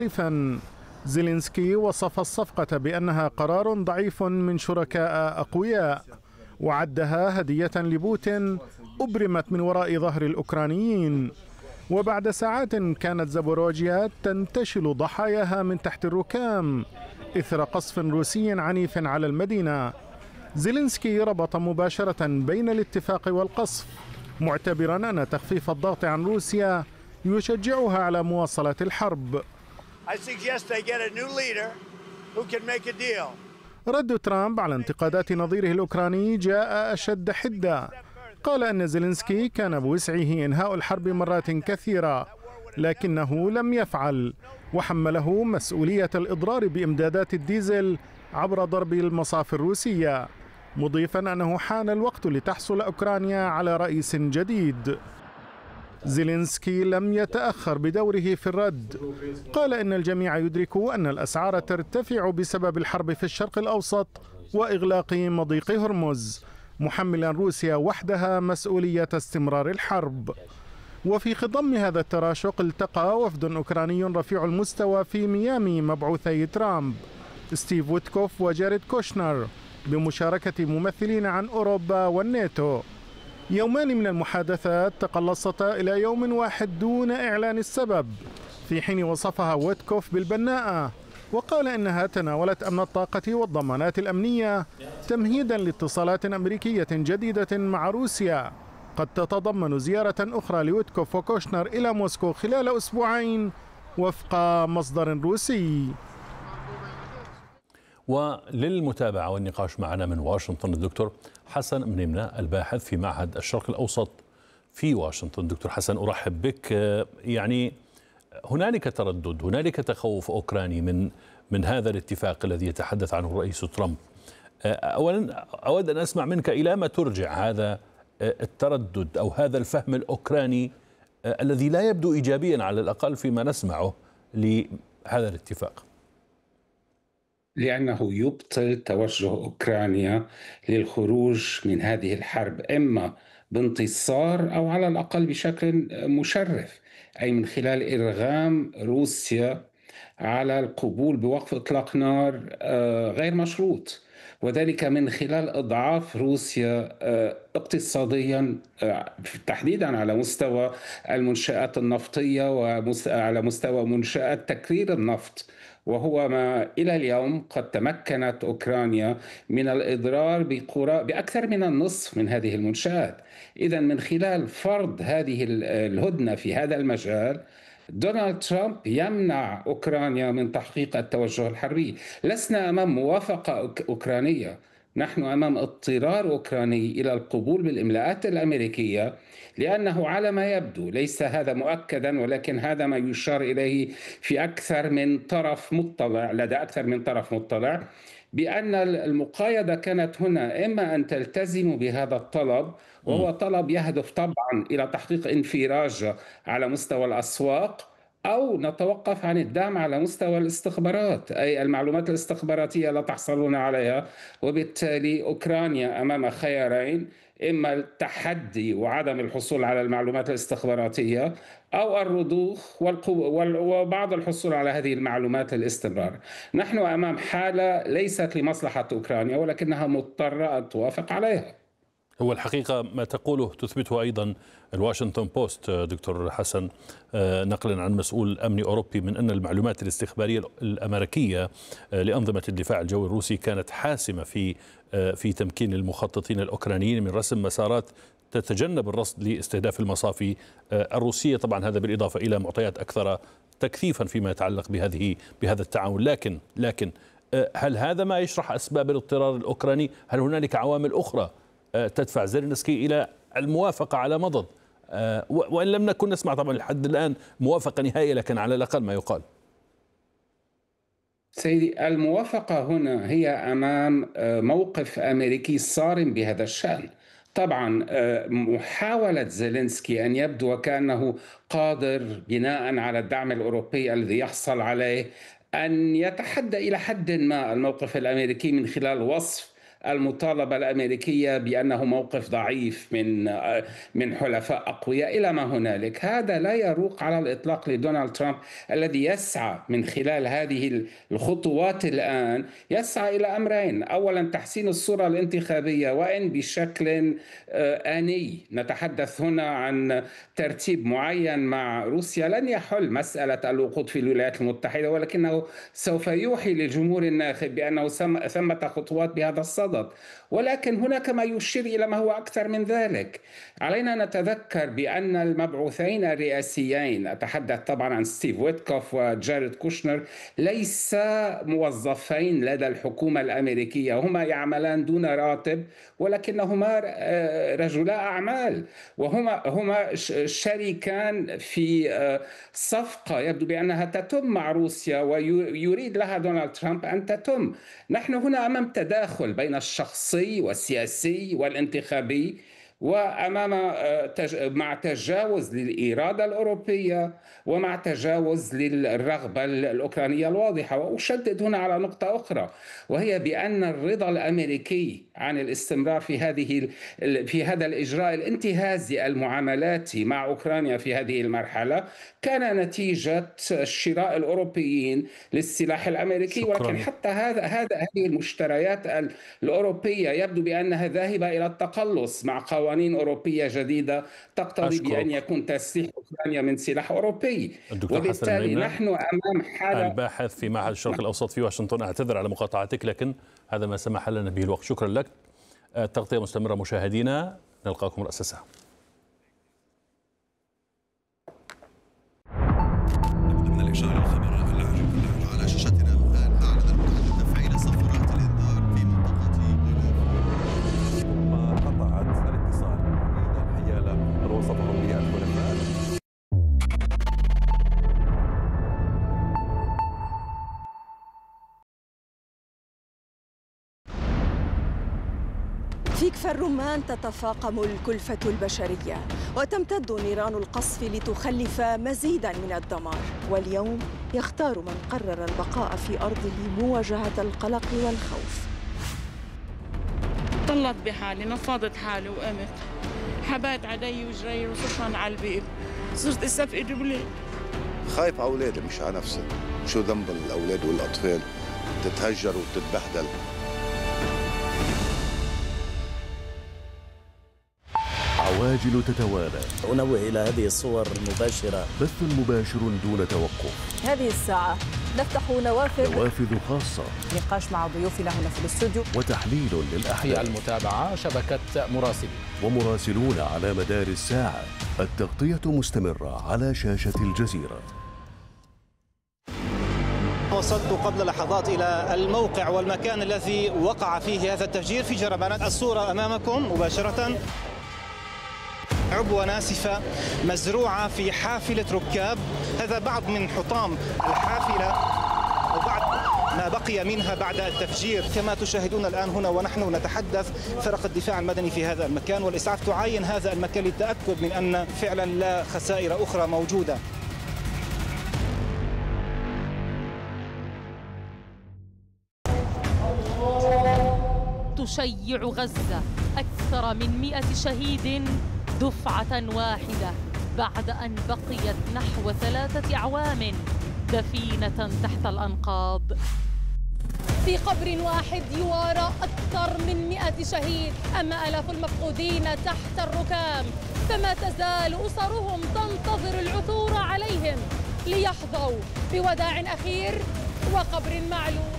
مختلفا. زيلينسكي وصف الصفقة بأنها قرار ضعيف من شركاء أقوياء، وعدها هدية لبوتين أبرمت من وراء ظهر الأوكرانيين. وبعد ساعات كانت زابوروجيا تنتشل ضحاياها من تحت الركام إثر قصف روسي عنيف على المدينة. زيلينسكي ربط مباشرة بين الاتفاق والقصف، معتبرا أن تخفيف الضغط عن روسيا يشجعها على مواصلة الحرب. رد ترامب على انتقادات نظيره الأوكراني جاء أشد حدة. قال أن زيلينسكي كان بوسعه إنهاء الحرب مرات كثيرة لكنه لم يفعل، وحمله مسؤولية الإضرار بإمدادات الديزل عبر ضرب المصافي الروسية، مضيفا أنه حان الوقت لتحصل أوكرانيا على رئيس جديد. زيلينسكي لم يتأخر بدوره في الرد. قال إن الجميع يدرك أن الأسعار ترتفع بسبب الحرب في الشرق الأوسط وإغلاق مضيق هرمز، محملا روسيا وحدها مسؤولية استمرار الحرب. وفي خضم هذا التراشق التقى وفد أوكراني رفيع المستوى في ميامي مبعوثي ترامب ستيف ويتكوف وجاريد كوشنر بمشاركة ممثلين عن أوروبا والناتو. يومان من المحادثات تقلصتا إلى يوم واحد دون إعلان السبب، في حين وصفها ويتكوف بالبناءة، وقال إنها تناولت أمن الطاقة والضمانات الأمنية تمهيدا لاتصالات أمريكية جديدة مع روسيا قد تتضمن زيارة أخرى لويتكوف وكوشنر إلى موسكو خلال أسبوعين وفق مصدر روسي. وللمتابعة والنقاش معنا من واشنطن الدكتور حسن منيمنة الباحث في معهد الشرق الأوسط في واشنطن. دكتور حسن، أرحب بك. يعني هنالك تردد، هنالك تخوف أوكراني من هذا الاتفاق الذي يتحدث عنه الرئيس ترامب. أولا أود أن أسمع منك إلى ما ترجع هذا التردد أو هذا الفهم الأوكراني الذي لا يبدو إيجابيا على الأقل فيما نسمعه لهذا الاتفاق. لأنه يبطل توجه أوكرانيا للخروج من هذه الحرب إما بانتصار أو على الأقل بشكل مشرف، أي من خلال إرغام روسيا على القبول بوقف إطلاق نار غير مشروط، وذلك من خلال إضعاف روسيا اقتصاديا، تحديدا على مستوى المنشآت النفطية وعلى مستوى منشآت تكرير النفط، وهو ما إلى اليوم قد تمكنت أوكرانيا من الإضرار بأكثر من النصف من هذه المنشآت. إذن من خلال فرض هذه الهدنة في هذا المجال، دونالد ترامب يمنع أوكرانيا من تحقيق التوجه الحربي. لسنا أمام موافقة أوكرانية، نحن أمام اضطرار أوكراني إلى القبول بالإملاءات الأمريكية، لأنه على ما يبدو ليس هذا مؤكدا، ولكن هذا ما يشار إليه في أكثر من طرف مطلع، لدى أكثر من طرف مطلع، بأن المقايضة كانت هنا إما أن تلتزموا بهذا الطلب، وهو طلب يهدف طبعا إلى تحقيق انفراج على مستوى الأسواق، أو نتوقف عن الدعم على مستوى الاستخبارات، أي المعلومات الاستخباراتية لا تحصلون عليها. وبالتالي أوكرانيا أمام خيارين: إما التحدي وعدم الحصول على المعلومات الاستخباراتية، أو الرضوخ وبعض الحصول على هذه المعلومات للاستمرار. نحن أمام حالة ليست لمصلحة أوكرانيا، ولكنها مضطرة أن توافق عليها. هو الحقيقة ما تقوله تثبته أيضا الواشنطن بوست دكتور حسن، نقلا عن مسؤول أمني أوروبي، من أن المعلومات الاستخبارية الأمريكية لأنظمة الدفاع الجوي الروسي كانت حاسمة في تمكين المخططين الأوكرانيين من رسم مسارات تتجنب الرصد لاستهداف المصافي الروسية. طبعا هذا بالإضافة إلى معطيات أكثر تكثيفا فيما يتعلق بهذا التعاون. لكن هل هذا ما يشرح أسباب الاضطرار الأوكراني؟ هل هنالك عوامل أخرى تدفع زيلينسكي إلى الموافقة على مضض، وإن لم نكن نسمع طبعا لحد الآن موافقة نهائية، لكن على الأقل ما يقال؟ سيدي، الموافقة هنا هي أمام موقف أمريكي صارم بهذا الشأن. طبعا محاولة زيلينسكي أن يبدو وكأنه قادر بناء على الدعم الأوروبي الذي يحصل عليه أن يتحدى إلى حد ما الموقف الأمريكي من خلال وصف المطالبة الأمريكية بأنه موقف ضعيف من حلفاء أقوياء إلى ما هنالك. هذا لا يروق على الإطلاق لدونالد ترامب الذي يسعى من خلال هذه الخطوات الآن، يسعى إلى أمرين: أولا تحسين الصورة الانتخابية وإن بشكل آني. نتحدث هنا عن ترتيب معين مع روسيا لن يحل مسألة الوقود في الولايات المتحدة، ولكنه سوف يوحي للجمهور الناخب بأنه ثمة خطوات بهذا الصدد. ولكن هناك ما يشير إلى ما هو أكثر من ذلك. علينا نتذكر بأن المبعوثين الرئاسيين، أتحدث طبعا عن ستيف ويتكوف وجاريد كوشنر، ليس موظفين لدى الحكومة الأمريكية، هما يعملان دون راتب، ولكنهما رجلا أعمال، وهما شريكان في صفقة يبدو بأنها تتم مع روسيا ويريد لها دونالد ترامب أن تتم. نحن هنا أمام تداخل بين الشخصي والسياسي والانتخابي، مع تجاوز للإرادة الأوروبية ومع تجاوز للرغبة الأوكرانية الواضحة. وأشدد هنا على نقطة أخرى، وهي بأن الرضا الأمريكي عن الاستمرار في هذا الإجراء الانتهازي المعاملاتي مع أوكرانيا في هذه المرحلة كان نتيجة شراء الأوروبيين للسلاح الأمريكي. ولكن حتى هذه المشتريات الأوروبية يبدو بأنها ذاهبة إلى التقلص مع قوانين أوروبية جديدة تقتضي بأن يكون تسليح أوكرانيا من سلاح أوروبي. وبالتالي نحن أمام حالة. الباحث في معهد الشرق الأوسط في واشنطن، أعتذر على مقاطعتك لكن هذا ما سمح لنا به الوقت. شكرا لك. التغطية مستمرة مشاهدينا، نلقاكم رأس الساعة. من الإشارة الخبر على شاشتنا الآن أعلن المتحدث تفعيل صفارات الإنذار في منطقة ثم قطعت الاتصال بين الحيالة من وصفهم به الحلفاء. في كفر الرمان تتفاقم الكلفة البشرية وتمتد نيران القصف لتخلف مزيدا من الدمار، واليوم يختار من قرر البقاء في أرضه مواجهة القلق والخوف. طلت بحالي، نفضت حالي وقمت، حبات علي وجري وصرت على البيت، صرت استفقد بليل. خايف على أولادي مش على نفسي، شو ذنب الأولاد والأطفال تتهجر وتتبهدل. عواجل تتوالى. أنوه إلى هذه الصور المباشرة. بث مباشر دون توقف. هذه الساعة نفتح نوافذ خاصة، نقاش مع ضيوفنا هنا في الاستوديو، وتحليل للأحداث. المتابعة شبكة مراسلين ومراسلون على مدار الساعة. التغطية مستمرة على شاشة الجزيرة. وصلت قبل لحظات إلى الموقع والمكان الذي وقع فيه هذا التفجير في جربانات. الصورة أمامكم مباشرة، عبوة ناسفة مزروعة في حافلة ركاب. هذا بعض من حطام الحافلة وبعض ما بقي منها بعد التفجير. كما تشاهدون الآن هنا ونحن نتحدث، فرق الدفاع المدني في هذا المكان والإسعاف تعاين هذا المكان للتأكد من أن فعلا لا خسائر أخرى موجودة. تشيع غزة أكثر من 100 شهيد دفعة واحدة بعد أن بقيت نحو 3 أعوام دفينة تحت الأنقاض. في قبر واحد يوارى أكثر من 100 شهيد، أما آلاف المفقودين تحت الركام، فما تزال أسرهم تنتظر العثور عليهم ليحظوا بوداع أخير وقبر معلوم.